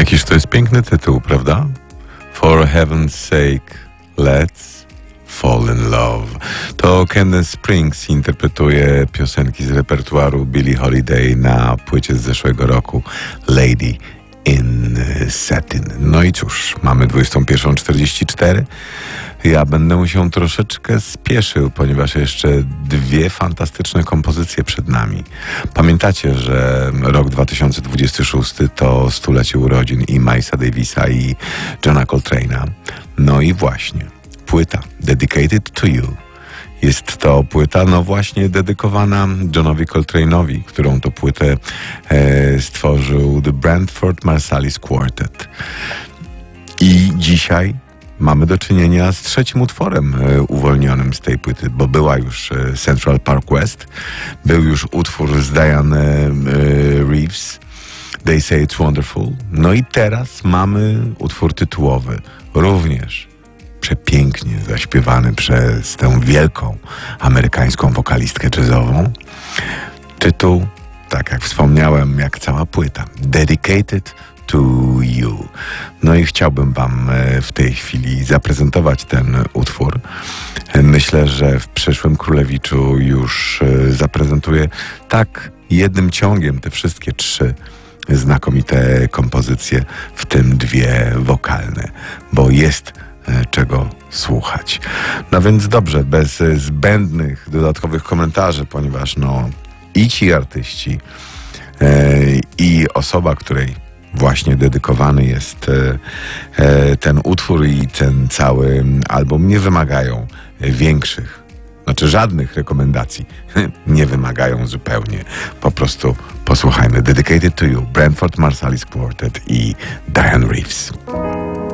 Jakiż to jest piękny tytuł, prawda? For heaven's sake, let's fall in love. To Candace Springs interpretuje piosenki z repertuaru Billie Holiday na płycie z zeszłego roku Lady in Satin. No i cóż, mamy 21:44. Ja będę się troszeczkę spieszył, ponieważ jeszcze dwie fantastyczne kompozycje przed nami. Pamiętacie, że rok 2026 to stulecie urodzin i Milesa Davisa i Johna Coltrane'a. No i właśnie, płyta Dedicated to You. Jest to płyta, no właśnie, dedykowana Johnowi Coltrane'owi, którą to płytę stworzył The Branford Marsalis Quartet. I dzisiaj mamy do czynienia z trzecim utworem uwolnionym z tej płyty, bo była już Central Park West, był już utwór z Diane Reeves, They Say It's Wonderful. No i teraz mamy utwór tytułowy, również przepięknie zaśpiewany przez tę wielką amerykańską wokalistkę jazzową. Tytuł, tak jak wspomniałem, jak cała płyta, Dedicated to You. No i chciałbym wam w tej chwili zaprezentować ten utwór. Myślę, że w przyszłym Królewiczu już zaprezentuję tak jednym ciągiem te wszystkie trzy znakomite kompozycje, w tym dwie wokalne, bo jest czego słuchać. No więc dobrze, bez zbędnych dodatkowych komentarzy, ponieważ i ci artyści, i osoba, której właśnie dedykowany jest ten utwór i ten cały album, nie wymagają większych, żadnych rekomendacji nie wymagają zupełnie. Po prostu posłuchajmy. Dedicated to You, Branford Marsalis Quartet i Diane Reeves.